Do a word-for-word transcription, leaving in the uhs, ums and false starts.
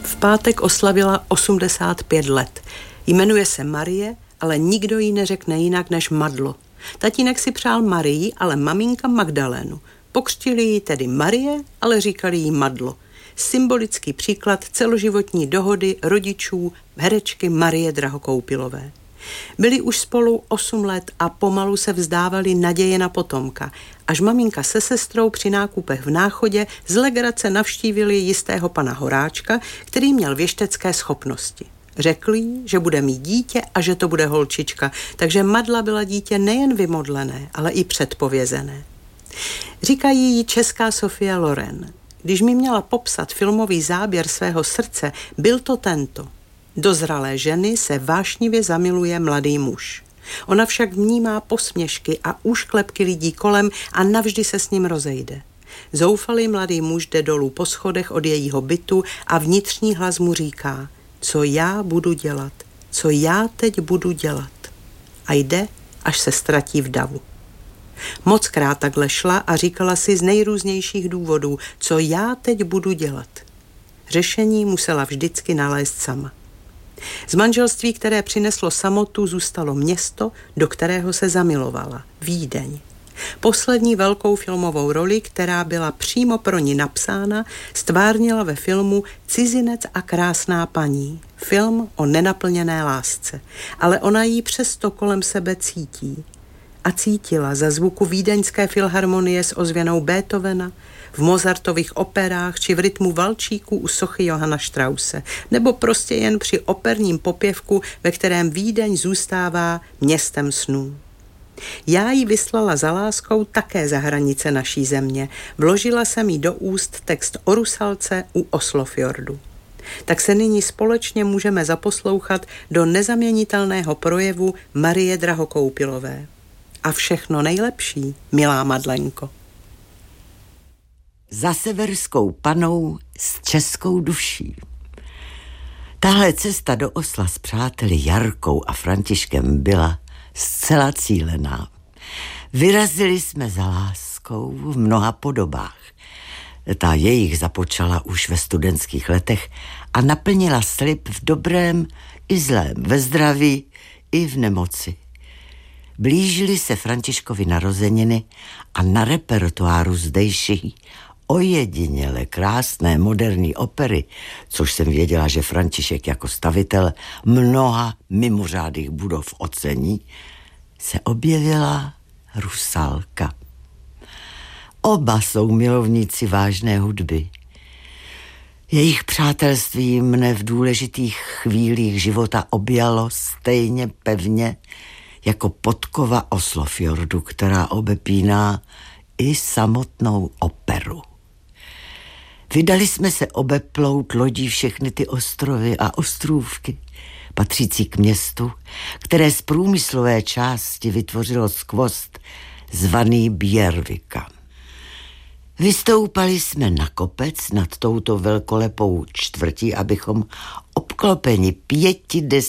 V pátek oslavila osmdesát pět let. Jmenuje se Marie, ale nikdo jí neřekne jinak než Madlo. Tatínek si přál Marii, ale maminka Magdalénu. Pokřtili ji tedy Marie, ale říkali jí Madlo. Symbolický příklad celoživotní dohody rodičů herečky Marie Drahokoupilové. Byli už spolu osm let a pomalu se vzdávali naděje na potomka, až maminka se sestrou při nákupech v Náchodě z legrace navštívili jistého pana Horáčka, který měl věštecké schopnosti. Řekl jí, že bude mít dítě a že to bude holčička, takže Madla byla dítě nejen vymodlené, ale i předpovězené. Říkají jí česká Sophie Loren. Když mi měla popsat filmový záběr svého srdce, byl to tento. Do zralé ženy se vášnivě zamiluje mladý muž. Ona však vnímá posměšky a úšklepky lidí kolem a navždy se s ním rozejde. Zoufalý mladý muž jde dolů po schodech od jejího bytu a vnitřní hlas mu říká: co já budu dělat, co já teď budu dělat. A jde, až se ztratí v davu. Mockrát takhle šla a říkala si z nejrůznějších důvodů, co já teď budu dělat. Řešení musela vždycky nalézt sama. Z manželství, které přineslo samotu, zůstalo město, do kterého se zamilovala, Vídeň. Poslední velkou filmovou roli, která byla přímo pro ní napsána, stvárnila ve filmu Cizinec a krásná paní, film o nenaplněné lásce, ale ona ji přesto kolem sebe cítí. A cítila za zvuku Vídeňské filharmonie s ozvěnou Beethovena, v Mozartových operách či v rytmu valčíků u sochy Johana Strausse, nebo prostě jen při operním popěvku, ve kterém Vídeň zůstává městem snů. Já ji vyslala za láskou také za hranice naší země. Vložila jsem jí do úst text o Rusalce u Oslofjordu. Tak se nyní společně můžeme zaposlouchat do nezaměnitelného projevu Marie Drahokoupilové. A všechno nejlepší, milá Madlenko. Za severskou panou s českou duší. Tahle cesta do Osla s přáteli Jarkou a Františkem byla zcela cílená. Vyrazili jsme za láskou v mnoha podobách. Ta jejich započala už ve studentských letech a naplnila slib v dobrém i zlém, ve zdraví i v nemoci. Blížily se Františkovi narozeniny a na repertoáru zdejší ojediněle krásné moderní opery, což jsem věděla, že František jako stavitel mnoha mimořádných budov ocení, se objevila Rusalka. Oba jsou milovníci vážné hudby. Jejich přátelství mne v důležitých chvílích života objalo stejně pevně jako podkova Oslofjordu, která obepíná i samotnou operu. Vydali jsme se obeplout lodí všechny ty ostrovy a ostrůvky, patřící k městu, které z průmyslové části vytvořilo skvost zvaný Bjervika. Vystoupali jsme na kopec nad touto velkolepou čtvrtí, abychom obklopeni pěti